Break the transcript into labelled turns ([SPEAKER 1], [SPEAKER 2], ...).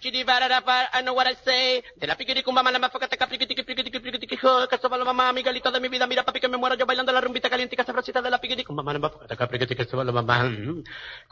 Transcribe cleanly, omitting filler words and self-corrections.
[SPEAKER 1] pichidi barara, I know what I say. De la piquiri cumba mala mafoca teca piquiti piquiti caso la mamá Miguelito de mi vida, mira papi que me muero yo bailando la rumbita caliente sabrosa de la piquiri cumba mala mafoca teca piquiti que se va la mamá.